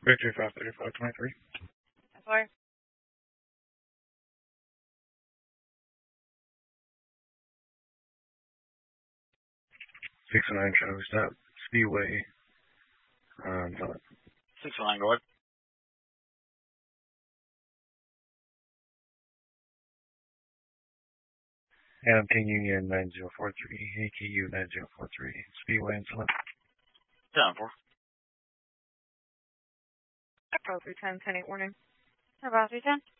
Victory 53523. Fire. 609 show stop. Speedway. 609, go ahead. Adam King Union 9043. AKU 9043. Speedway and Slip. 10-4. Pro 310, 10-8 warning. About 310.